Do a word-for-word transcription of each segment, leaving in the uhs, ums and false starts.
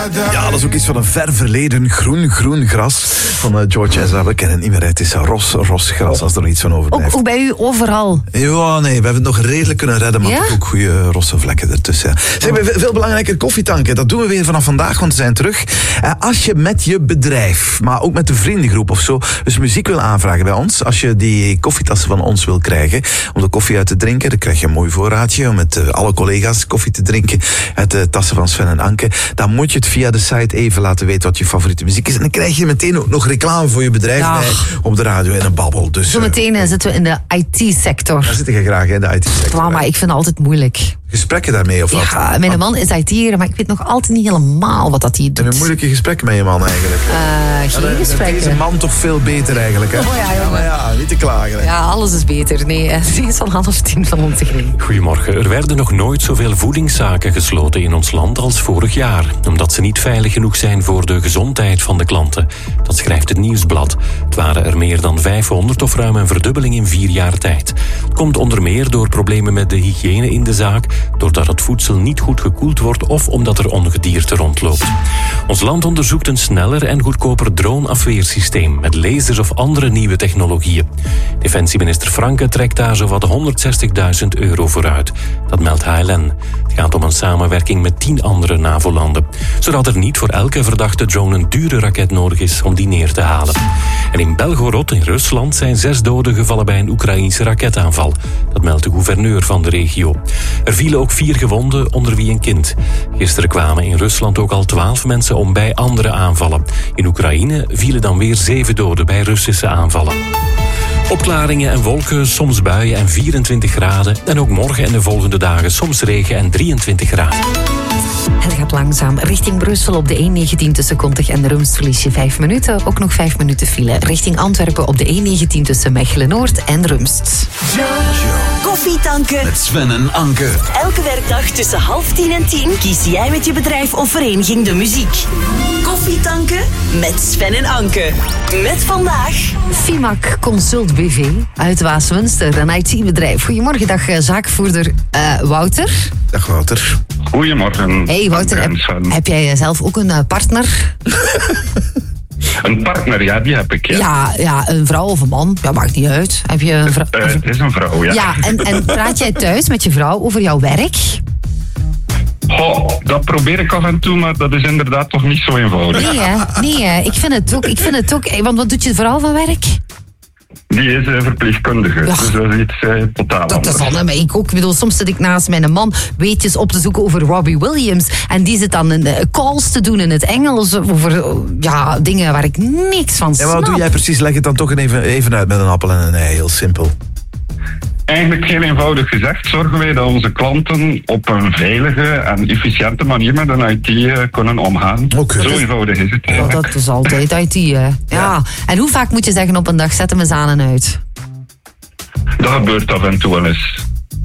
Ja, dat is ook iets van een ver verleden groen, groen gras van uh, George Ezra. We kennen het niet meer. Het is ros, ros gras, als er nog iets van overblijft. Ook, ook bij u overal? Ja, nee, we hebben het nog redelijk kunnen redden, maar ja? ook goede rosse vlekken ertussen. Ze hebben veel belangrijker koffietanken. Dat doen we weer vanaf vandaag, want we zijn terug. Uh, als je met je bedrijf, maar ook met de vriendengroep of zo, dus muziek wil aanvragen bij ons, als je die koffietassen van ons wil krijgen, om de koffie uit te drinken, dan krijg je een mooi voorraadje om met uh, alle collega's koffie te drinken uit de tassen van Sven en Anke. Dan moet je het via de site even laten weten wat je favoriete muziek is. En dan krijg je meteen ook nog reclame voor je bedrijf ja. bij op de radio in een babbel. Dus, Zometeen uh, zitten we in de I T-sector. Daar zit je graag in de I T-sector. Wow, maar ik vind het altijd moeilijk. Gesprekken daarmee of wat? Ja, mijn man is I T'er, maar ik weet nog altijd niet helemaal wat dat hij doet. En een moeilijke gesprekken met je man eigenlijk. Uh, geen ja, gesprekken. Deze man toch veel beter eigenlijk, hè? Oh ja, jongen. Ja, niet te klagen. Hè? Ja, alles is beter. Nee, het is van half tien van onze green. Goedemorgen. Er werden nog nooit zoveel voedingszaken gesloten in ons land als vorig jaar. Omdat ze niet veilig genoeg zijn voor de gezondheid van de klanten. Dat schrijft het Nieuwsblad. Het waren er meer dan vijfhonderd, of ruim een verdubbeling in vier jaar tijd. Het komt onder meer door problemen met de hygiëne in de zaak, doordat het voedsel niet goed gekoeld wordt of omdat er ongedierte rondloopt. Ons land onderzoekt een sneller en goedkoper droneafweersysteem met lasers of andere nieuwe technologieën. Defensieminister Franke trekt daar zowat honderdzestigduizend euro voor uit. Dat meldt H L N. Het gaat om een samenwerking met tien andere NAVO-landen. Zodat er niet voor elke verdachte drone een dure raket nodig is om die neer te halen. En in Belgorod in Rusland zijn zes doden gevallen bij een Oekraïense raketaanval. Dat meldt de gouverneur van de regio. Er vielen ook vier gewonden, onder wie een kind. Gisteren kwamen in Rusland ook al twaalf mensen om bij andere aanvallen. In Oekraïne vielen dan weer zeven doden bij Russische aanvallen. Opklaringen en wolken, soms buien en vierentwintig graden. En ook morgen en de volgende dagen soms regen en drieëntwintig graden. Het gaat langzaam richting Brussel op de E negentien tussen Kontig en Rumst verlies je vijf minuten. Ook nog vijf minuten file. Richting Antwerpen op de E negentien tussen Mechelen-Noord en Rumst. Koffietanken met Sven en Anke. Elke werkdag tussen half tien en tien kies jij met je bedrijf of vereniging de muziek. Koffietanken met Sven en Anke. Met vandaag Fimac Consult B V uit Waasmunster, een I T-bedrijf. Goedemorgen, dag zaakvoerder uh, Wouter. Dag Wouter. Goedemorgen. Hey Wouter, heb, heb jij zelf ook een uh, partner? Een partner, ja, die heb ik, ja. Ja, ja, een vrouw of een man, dat maakt niet uit. Heb je een vrouw? Uh, het is een vrouw, ja. Ja, en, en praat jij thuis met je vrouw over jouw werk? Oh, dat probeer ik af en toe, maar dat is inderdaad toch niet zo eenvoudig. Nee, hè? Nee, hè? Ik vind het ook. Ik vind het ook. Want wat doet je vrouw van werk? Die is uh, verpleegkundige, ja. Dus dat is iets uh, totaal dat anders. Dat is maar ik ook. Ik bedoel, soms zit ik naast mijn man weetjes op te zoeken over Robbie Williams. En die zit dan in uh, calls te doen in het Engels over uh, ja, dingen waar ik niks van snap. En wat doe jij precies? Leg het dan toch even, even uit met een appel en een ei. Heel simpel. Eigenlijk heel eenvoudig gezegd zorgen wij dat onze klanten op een veilige en efficiënte manier met een I T uh, kunnen omgaan. Okay. Zo eenvoudig is het eigenlijk. Oh, dat is altijd I T, hè? Ja. ja. En hoe vaak moet je zeggen op een dag, zetten we eens aan en uit? Dat gebeurt af en toe wel eens.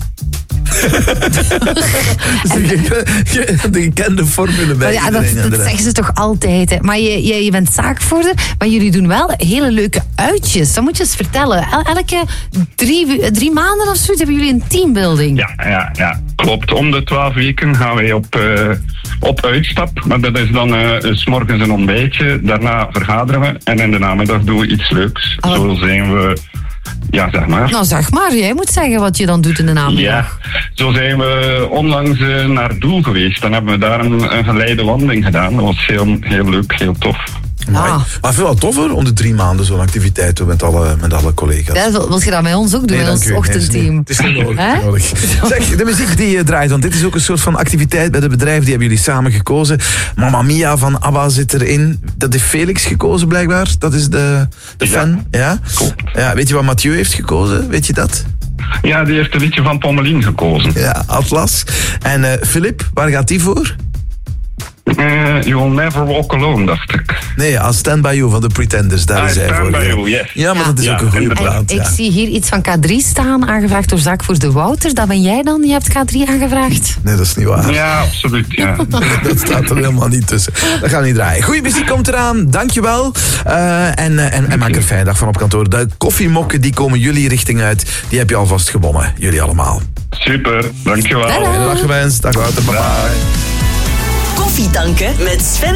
De gekende formule bij ja, dat, dat zeggen ze toch altijd. Hè. Maar je, je, je bent zaakvoerder, maar jullie doen wel hele leuke uitjes. Dat moet je eens vertellen. El, elke drie, drie maanden of zoiets hebben jullie een teambuilding. Ja, ja, ja, klopt. Om de twaalf weken gaan wij op, uh, op uitstap. Maar dat is dan uh, 's morgens een ontbijtje. Daarna vergaderen we. En in de namiddag doen we iets leuks. Oh. Zo zijn we... Ja, zeg maar. Nou, zeg maar. Jij moet zeggen wat je dan doet in de namiddag. Ja, zo zijn we onlangs uh, naar Doel geweest. Dan hebben we daar een, een geleide wandeling gedaan. Dat was heel, heel leuk, heel tof. Ah. Maar veel toffer om de drie maanden zo'n activiteit doen met alle, met alle collega's. Ja, wil, wil je dat met ons ook doen, nee, met ons ochtendteam? Het is niet nodig. nodig. Zeg, de muziek die je draait, want dit is ook een soort van activiteit bij de bedrijven, die hebben jullie samen gekozen. Mamma Mia van ABBA zit erin. Dat heeft Felix gekozen blijkbaar. Dat is de, de fan. Ja. Ja? Ja, weet je wat Mathieu heeft gekozen? Weet je dat? Ja, die heeft een liedje van Pommelien gekozen. Ja, Atlas. En uh, Philip, waar gaat die voor? Uh, You'll Never Walk Alone, dacht ik. Nee, als Stand By You van de Pretenders, daar ah, is hij voor. Stand By You, yes. Ja, maar ja. dat is ja, ook een goede plaat. Ik ja. zie hier iets van K drie staan, aangevraagd door zaakvoerder Wouter. Dat ben jij dan? Je hebt K drie aangevraagd? Nee, dat is niet waar. Ja, absoluut, ja. Dat staat er helemaal niet tussen. Dat gaan we niet draaien. Goeie muziek komt eraan, dankjewel. Uh, en, uh, en, en maak er een fijne dag van op kantoor. De koffiemokken, die komen jullie richting uit. Die heb je alvast gewonnen, jullie allemaal. Super, dankjewel. Dag gewenst. Dag Wouter, bye bye. Koffietanken met Sven